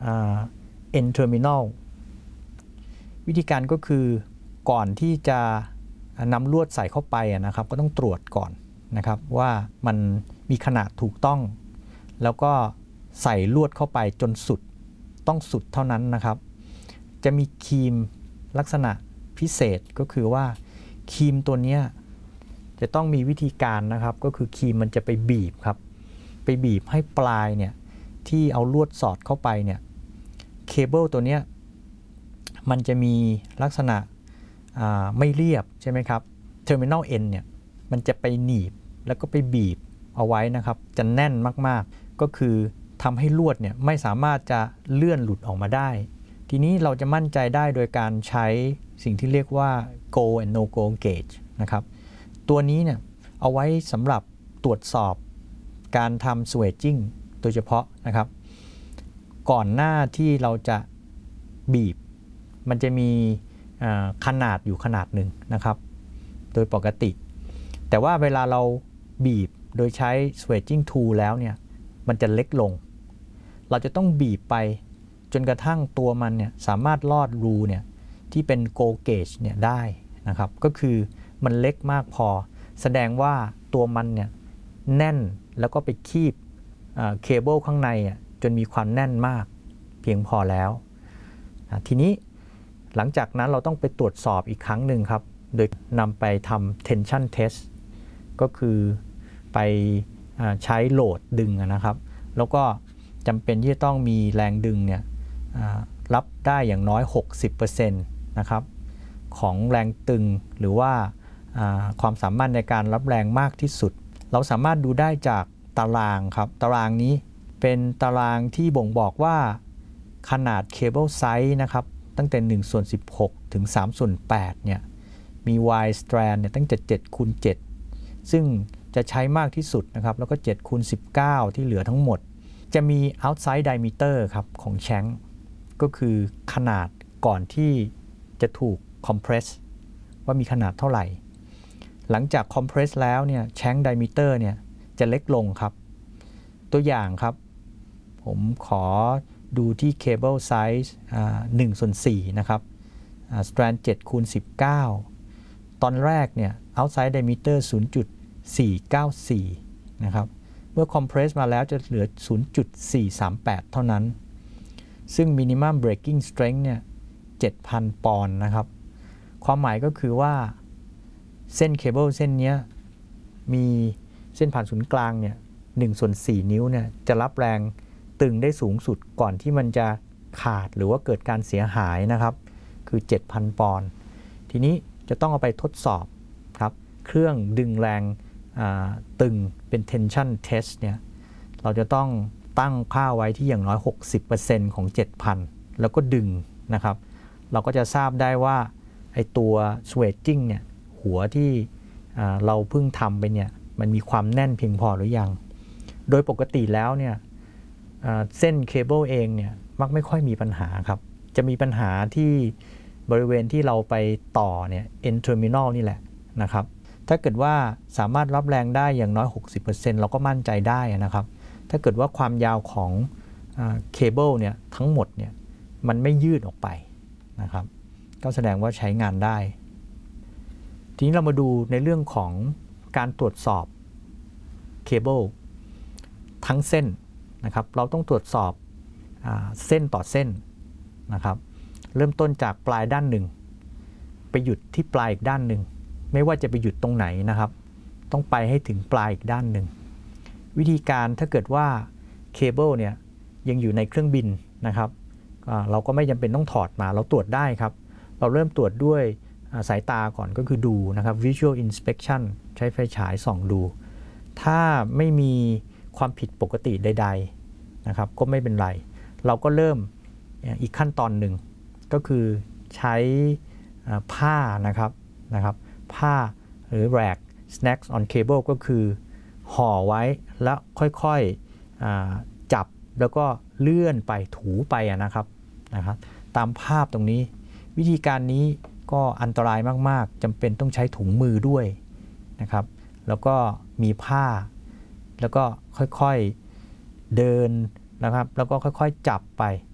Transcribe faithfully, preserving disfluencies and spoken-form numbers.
end terminal วิธีการก็คือก่อนที่จะนำลวดใส่เข้าไปนะครับก็ต้องตรวจก่อนนะครับว่ามันมีขนาดถูกต้องแล้วก็ใส่ลวดเข้าไปจนสุดต้องสุดเท่านั้นนะครับจะมีครีมลักษณะพิเศษก็คือว่าครีมตัวนี้จะต้องมีวิธีการนะครับก็คือครีมมันจะไปบีบครับไปบีบให้ปลายเนี่ยที่เอาลวดสอดเข้าไปเนี่ยเคเบิลตัวนี้มันจะมีลักษณะไม่เรียบใช่ไหมครับ terminal end เนี่ยมันจะไปหนีบแล้วก็ไปบีบเอาไว้นะครับจะแน่นมากๆก็คือทำให้ลวดเนี่ยไม่สามารถจะเลื่อนหลุดออกมาได้ทีนี้เราจะมั่นใจได้โดยการใช้สิ่งที่เรียกว่า go and no go gauge นะครับตัวนี้เนี่ยเอาไว้สำหรับตรวจสอบการทำ swaging โดยเฉพาะนะครับก่อนหน้าที่เราจะบีบมันจะมีขนาดอยู่ขนาดหนึ่งนะครับโดยปกติแต่ว่าเวลาเราบีบโดยใช้ swaging tool แล้วเนี่ยมันจะเล็กลงเราจะต้องบีบไปจนกระทั่งตัวมันเนี่ยสามารถลอดรูเนี่ยที่เป็น go gauge เนี่ยได้นะครับก็คือมันเล็กมากพอแสดงว่าตัวมันเนี่ยแน่นแล้วก็ไปคีบเคเบิลข้างในจนมีความแน่นมากเพียงพอแล้วทีนี้หลังจากนั้นเราต้องไปตรวจสอบอีกครั้งหนึ่งครับโดยนำไปทำ tension test ก็คือไปใช้โหลดดึงนะครับแล้วก็จำเป็นที่จะต้องมีแรงดึงเนี่ยรับได้อย่างน้อย หกสิบเปอร์เซ็นต์ นะครับของแรงตึงหรือว่าความสามารถในการรับแรงมากที่สุดเราสามารถดูได้จากตารางครับตารางนี้เป็นตารางที่บ่งบอกว่าขนาดเคเบิลไซส์นะครับตั้งแต่หนึ่งส่วนสิบหกถึงสามส่วนแปดเนี่ยมี Y strand เนี่ยตั้งแต่เจ็ดคูณเจ็ดซึ่งจะใช้มากที่สุดนะครับแล้วก็เจ็ดคูณสิบเก้าที่เหลือทั้งหมดจะมี outside diameter ครับของแชงก์ก็คือขนาดก่อนที่จะถูก compress ว่ามีขนาดเท่าไหร่หลังจาก compress แล้วเนี่ยแชงก์ diameter เนี่ยจะเล็กลงครับตัวอย่างครับผมขอดูที่ cable size หนึ่งส่วนสี่นะครับ strand เจ็ดคูณสิบเก้าตอนแรกเนี่ย outside diameter ศูนย์จุดสี่เก้าสี่ นะครับเมื่อ compress มาแล้วจะเหลือ ศูนย์จุดสี่สามแปด เท่านั้นซึ่ง minimum breaking strength เนี่ย เจ็ดพัน ปอนด์นะครับความหมายก็คือว่าเส้นเคเบิลเส้นนี้มีเส้นผ่านศูนย์กลางเนี่ยหนึ่งส่วนสี่นิ้วเนี่ยจะรับแรงตึงได้สูงสุดก่อนที่มันจะขาดหรือว่าเกิดการเสียหายนะครับคือ เจ็ดพัน ปอนด์ทีนี้จะต้องเอาไปทดสอบครับเครื่องดึงแรงตึงเป็น tension test เนี่ยเราจะต้องตั้งค่าไว้ที่อย่างน้อย หกสิบเปอร์เซ็นต์ ของ เจ็ดพัน แล้วก็ดึงนะครับเราก็จะทราบได้ว่าไอตัว swaging เนี่ยหัวที่เราเพิ่งทำไปเนี่ยมันมีความแน่นเพียงพอหรือยังโดยปกติแล้วเนี่ยเส้นเคเบิลเองเนี่ยมักไม่ค่อยมีปัญหาครับจะมีปัญหาที่บริเวณที่เราไปต่อเนี่ย end terminal นี่แหละนะครับถ้าเกิดว่าสามารถรับแรงได้อย่างน้อย หกสิบเปอร์เซ็นต์ เราก็มั่นใจได้นะครับถ้าเกิดว่าความยาวของเคเบิลเนี่ยทั้งหมดเนี่ยมันไม่ยืดออกไปนะครับก็แสดงว่าใช้งานได้ทีนี้เรามาดูในเรื่องของการตรวจสอบเคเบิลทั้งเส้นนะครับเราต้องตรวจสอบเส้นต่อเส้นนะครับเริ่มต้นจากปลายด้านหนึ่งไปหยุดที่ปลายอีกด้านหนึ่งไม่ว่าจะไปหยุดตรงไหนนะครับต้องไปให้ถึงปลายอีกด้านหนึ่งวิธีการถ้าเกิดว่าเคเบิลเนี่ยยังอยู่ในเครื่องบินนะครับเราก็ไม่จำเป็นต้องถอดมาเราตรวจได้ครับเราเริ่มตรวจด้วยสายตาก่อนก็คือดูนะครับ visual inspection ใช้ไฟฉายส่องดูถ้าไม่มีความผิดปกติใดๆนะครับก็ไม่เป็นไรเราก็เริ่มอีกขั้นตอนหนึ่งก็คือใช้ผ้านะครับนะครับผ้าหรือ rag snacks on cable ก็คือห่อไว้แล้วค่อยๆจับแล้วก็เลื่อนไปถูไปนะครับนะครับตามภาพตรงนี้วิธีการนี้ก็อันตรายมากๆจำเป็นต้องใช้ถุงมือด้วยนะครับแล้วก็มีผ้าแล้วก็ค่อยๆเดินนะครับแล้วก็ค่อยๆจับไป